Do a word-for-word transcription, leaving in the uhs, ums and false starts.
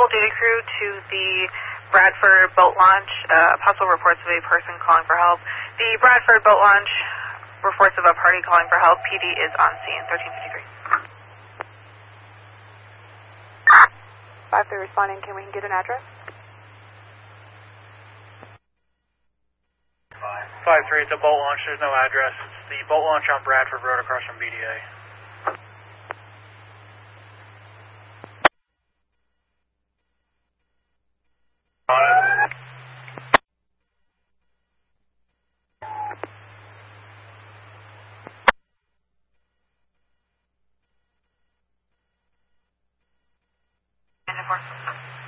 duty crew to the Bradford boat launch. Uh, possible reports of a person calling for help. The Bradford boat launch, reports of a party calling for help. P D is on scene, thirteen fifty-three. five three responding, can we get an address? five three, it's a boat launch, there's no address. It's the boat launch on Bradford Road across from B D A.